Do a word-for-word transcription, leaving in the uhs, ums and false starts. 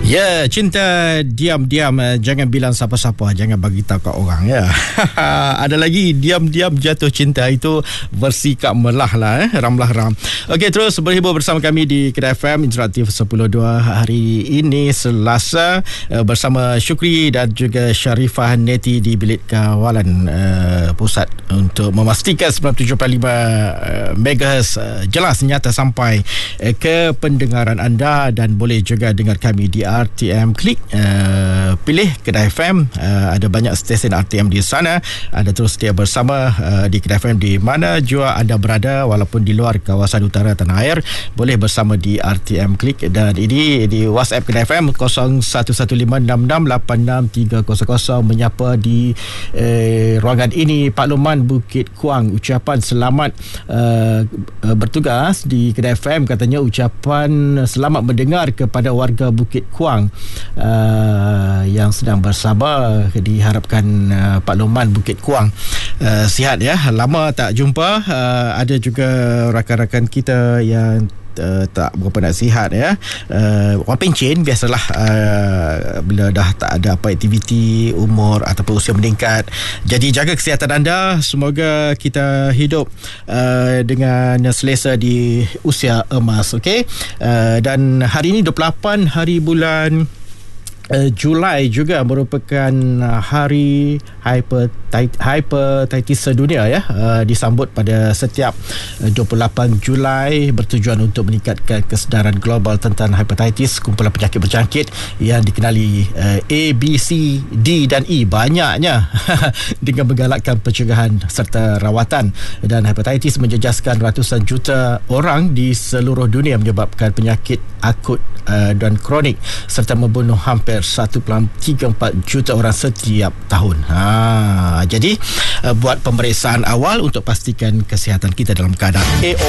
Ya, cinta diam-diam, jangan bilang siapa-siapa, jangan bagi tahu kat orang ya. Ada lagi diam-diam jatuh cinta, itu versi Kak Melah lah eh, Ramlah Ram. Okey, terus berhibur bersama kami di Kedah F M Interaktif sepuluh dua hari ini Selasa bersama Syukri dan juga Sharifah Neti di bilik kawalan uh, pusat untuk memastikan sembilan puluh tujuh perpuluhan lima uh, megahertz uh, jelas nyata sampai uh, ke pendengaran anda, dan boleh juga dengar kami di R T M Klik, uh, pilih Kedah F M. uh, ada banyak stesen R T M di sana. Anda terus setia bersama uh, di Kedah F M di mana jua anda berada, walaupun di luar kawasan utara tanah air, boleh bersama di R T M Klik. Dan ini di WhatsApp Kedah F M kosong satu satu lima enam enam lapan enam tiga kosong kosong. Menyapa di eh, ruangan ini Pak Luman Bukit Kuang, ucapan selamat uh, uh, bertugas di Kedah F M. Katanya ucapan selamat mendengar kepada warga Bukit Kuang uh, yang sedang bersabar. Diharapkan uh, Pak Luman Bukit Kuang uh, sihat ya. Lama tak jumpa. Uh, ada juga rakan-rakan kita yang Uh, tak berapa nak sihat ya. uh, Orang pencen biasalah, uh, bila dah tak ada apa aktiviti, umur ataupun usia meningkat. Jadi jaga kesihatan anda. Semoga kita hidup uh, dengan selesa di usia emas. Okey, uh, dan hari ini dua puluh lapan hari bulan Uh, Julai juga merupakan uh, hari hepatitis sedunia ya, uh, disambut pada setiap uh, dua puluh lapan Julai bertujuan untuk meningkatkan kesedaran global tentang hepatitis, kumpulan penyakit berjangkit yang dikenali uh, A, B, C, D dan E banyaknya dengan menggalakkan pencegahan serta rawatan. Dan hepatitis menjejaskan ratusan juta orang di seluruh dunia, menyebabkan penyakit akut uh, dan kronik serta membunuh hampir satu perpuluhan tiga empat juta orang setiap tahun. Ha, jadi uh, buat pemeriksaan awal untuk pastikan kesihatan kita dalam keadaan A O